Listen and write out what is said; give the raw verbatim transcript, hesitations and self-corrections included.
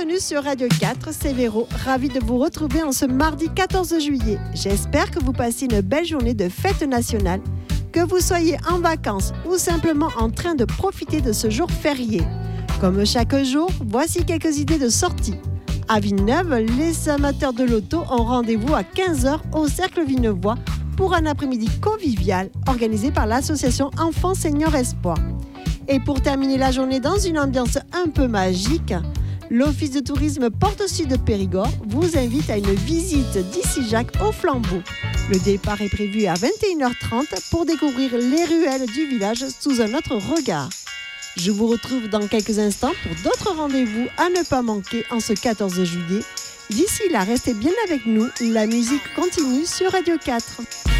Bienvenue sur Radio quatre, c'est Véro, ravi de vous retrouver en ce mardi quatorze juillet. J'espère que vous passez une belle journée de fête nationale, que vous soyez en vacances ou simplement en train de profiter de ce jour férié. Comme chaque jour, voici quelques idées de sortie. À Villeneuve, les amateurs de l'auto ont rendez-vous à quinze heures au Cercle Villeneuvois pour un après-midi convivial organisé par l'association Enfants Seniors Espoir. Et pour terminer la journée dans une ambiance un peu magique, l'Office de tourisme Porte Sud de Périgord vous invite à une visite d'Issy-Jacques au Flambeau. Le départ est prévu à vingt et une heures trente pour découvrir les ruelles du village sous un autre regard. Je vous retrouve dans quelques instants pour d'autres rendez-vous à ne pas manquer en ce quatorze juillet. D'ici là, restez bien avec nous, la musique continue sur Radio quatre.